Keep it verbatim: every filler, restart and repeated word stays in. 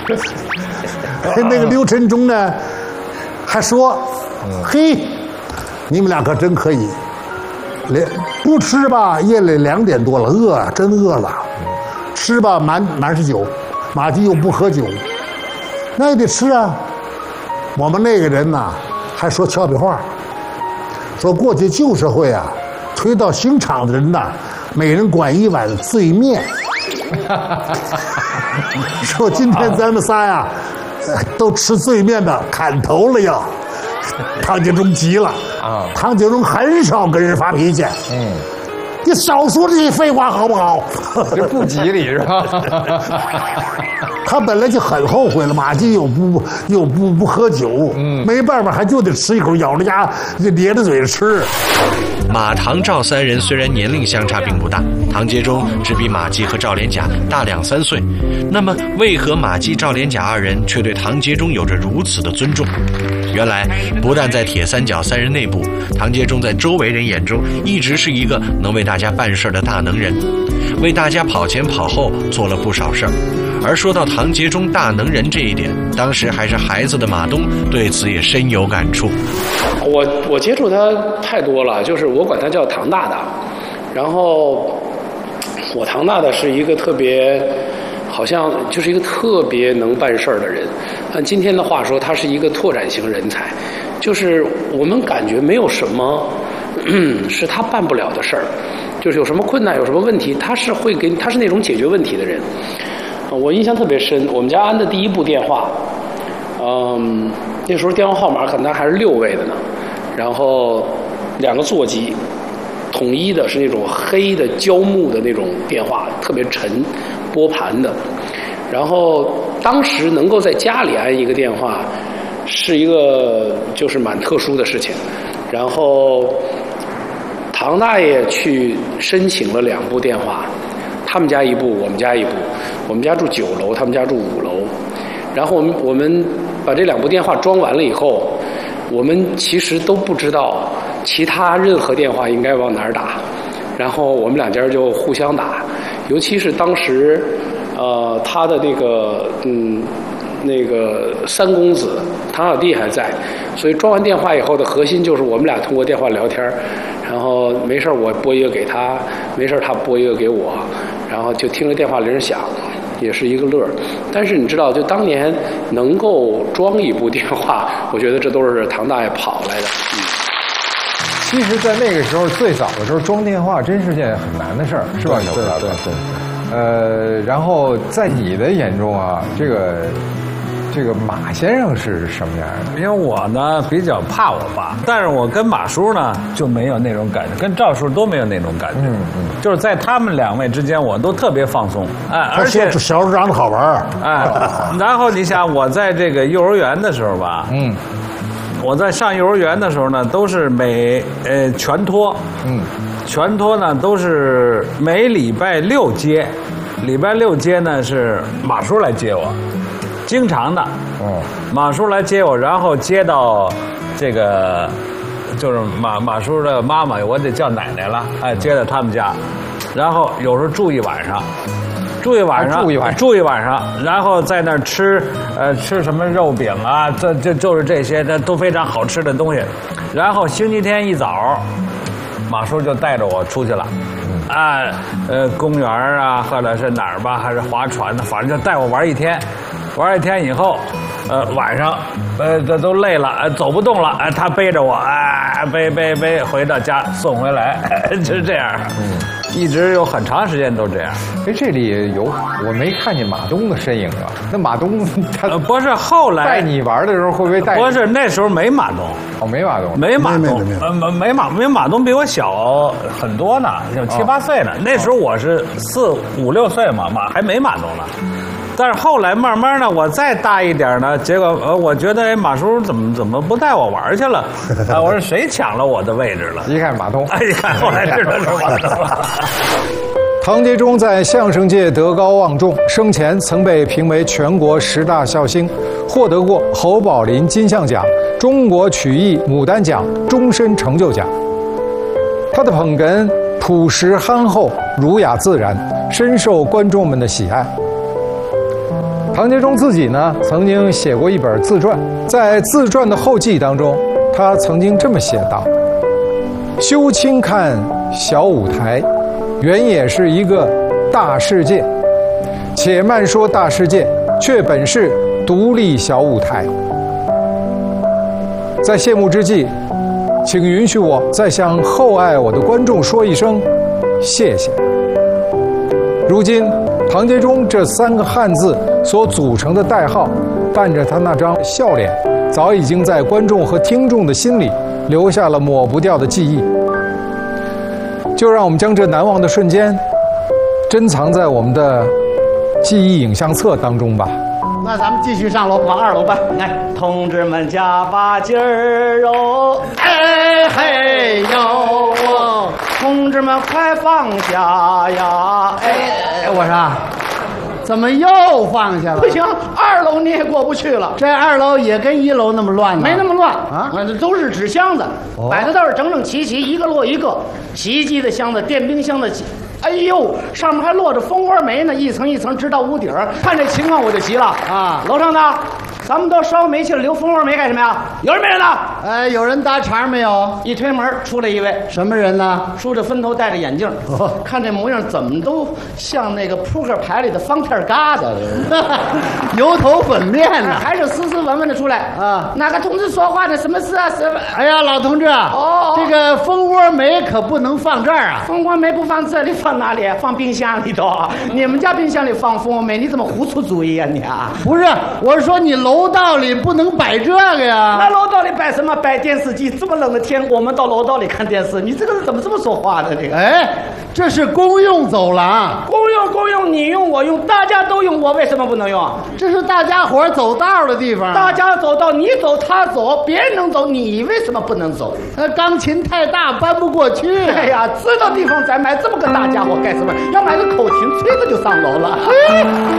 那个刘晨忠呢，还说：“嘿，你们俩可真可以，连不吃吧，夜里两点多了，饿了，真饿了；吃吧，满满是酒。马季又不喝酒，那也得吃啊。我们那个人呐，还说俏皮话，说过去旧社会啊，推到刑场的人呐，每人管一碗醉面。说今天咱们仨呀。”都吃醉面的砍头了呀！唐杰忠急了啊！唐杰忠很少跟人发脾气，嗯，你少说这些废话好不好？ 这不吉利是吧？ 他本来就很后悔了，马季又不又不不喝酒，嗯，没办法，还就得吃一口，咬着牙咧着嘴吃。 马唐赵三人虽然年龄相差并不大，唐杰忠只比马季和赵连甲大两三岁，那么为何马季、赵连甲二人却对唐杰忠有着如此的尊重？原来不但在铁三角三人内部，唐杰忠在周围人眼中一直是一个能为大家办事的大能人，为大家跑前跑后做了不少事儿。而说到唐杰忠大能人这一点，当时还是孩子的马东对此也深有感触。 我我接触他太多了，就是我管他叫唐大大，然后我唐大大是一个特别，好像就是一个特别能办事儿的人。按今天的话说，他是一个拓展型人才，就是我们感觉没有什么是他办不了的事儿，就是有什么困难有什么问题，他是会给他是那种解决问题的人。我印象特别深，我们家安的第一部电话，嗯，那时候电话号码可能还是六位的呢，然后两个座机，统一的是那种黑的胶木的那种电话，特别沉，拨盘的。然后当时能够在家里安一个电话，是一个就是蛮特殊的事情。然后唐大爷去申请了两部电话。他们家一部，我们家一部，我们家住九楼，他们家住五楼。然后我们我们把这两部电话装完了以后，我们其实都不知道其他任何电话应该往哪儿打，然后我们两家就互相打。尤其是当时，呃，他的那个嗯那个三公子唐小弟还在，所以装完电话以后的核心就是我们俩通过电话聊天，然后没事我拨一个给他，没事他拨一个给我。然后就听着电话铃响，也是一个乐儿。但是你知道，就当年能够装一部电话，我觉得这都是唐大爷跑来的。嗯， 其实，在那个时候最早的时候，装电话真是件很难的事儿，是吧？ 对对对对。 呃，然后在你的眼中啊，这个这个马先生是什么样的？ 因为我呢比较怕我爸，但是我跟马叔呢就没有那种感觉，跟赵叔都没有那种感觉。嗯嗯，就是在他们两位之间，我都特别放松。哎，而且小时候长得好玩。 哎，然后你想，我在这个幼儿园的时候吧，嗯，我在上幼儿园的时候呢，都是每呃全托，嗯，全托呢都是每礼拜六接，礼拜六接呢是马叔来接我。经常的，哦，马叔来接我，然后接到这个，就是马马叔的妈妈，我得叫奶奶了，哎，接到他们家，然后有时候住一晚上，住一晚上，住一晚上，住一晚上，然后在那儿吃，呃，吃什么肉饼啊，这这就是这些，这都非常好吃的东西。然后星期天一早，马叔就带着我出去了。啊，呃，公园啊，或者是哪儿吧，还是划船的，反正就带我玩一天。玩一天以后，呃，晚上，呃，这都累了，呃，走不动了，哎、呃，他背着我，哎、呃，背背背回到家送回来，就是这样，嗯，一直有很长时间都这样。 哎，这里有我没看见马东的身影啊？那马东他、 呃、不是后来带你玩的时候会不会带你？ 不是那时候没马东， 哦，没马东， 没马东， 没呃，没马，没马东比我小很多呢，有七八岁呢。哦、那时候我是四五六岁嘛，马还没马东呢。但是后来慢慢呢，我再大一点呢，结果呃，我觉得哎，马叔怎么怎么不带我玩去了？啊，我说谁抢了我的位置了？ 一看马东， 哎，一看后来知道是马东了。 唐杰忠在相声界德高望重，生前曾被评为全国十大笑星，获得过侯宝林金像奖、中国曲艺牡丹奖终身成就奖。他的捧哏朴实憨厚、儒雅自然，深受观众们的喜爱。 唐杰忠自己呢，曾经写过一本自传，在自传的后记当中，他曾经这么写道：“休轻看小舞台，原也是一个大世界。且慢说大世界，却本是独立小舞台。”在谢幕之际，请允许我再向厚爱我的观众说一声谢谢。如今，唐杰忠这三个汉字所组成的代号，伴着他那张笑脸，早已经在观众和听众的心里留下了抹不掉的记忆。就让我们将这难忘的瞬间珍藏在我们的记忆影像册当中吧。 那咱们继续上楼，往二楼吧。来，同志们加把劲儿哦，哎嘿呦，同志们快放下呀！哎，我说，怎么又放下了？不行，二楼你也过不去了。这二楼也跟一楼那么乱呢？没那么乱啊，这都是纸箱子，哦、摆的倒是整整齐齐，一个摞一个。洗衣机的箱子，电冰箱的。哎呦，上面还落着蜂窝煤呢，一层一层直到屋顶儿。看这情况我就急了啊！楼上的，咱们都烧煤气了，留蜂窝煤干什么呀？有人没人呢？呃，有人搭茬没有？一推门出来一位，什么人呢？梳着分头，戴着眼镜，哦、看这模样怎么都像那个扑克牌里的方片疙瘩，油头粉面呢，还是斯斯文文的出来啊？哪个同志说话呢？什么事啊？什么？哎呀，老同志啊，哦，这个蜂窝煤可不能放这儿啊！蜂窝煤不放这里，放哪里？放冰箱里头。你们家冰箱里放蜂窝煤，你怎么胡出主意啊你啊？不是，我是说你楼道里不能摆这个呀。那楼道里摆什么？摆电视机。这么冷的天，我们到楼道里看电视，你这个人怎么这么说话呢？这个，哎，这是公用走廊，公用公用，你用我用，大家都用，我为什么不能用？这是大家伙走道的地方，大家走道，你走他走，别人能走，你为什么不能走？那钢琴太大，搬不过去。哎呀，知道地方咱买这么个大家伙干什么？要买个口琴，吹着就上楼了。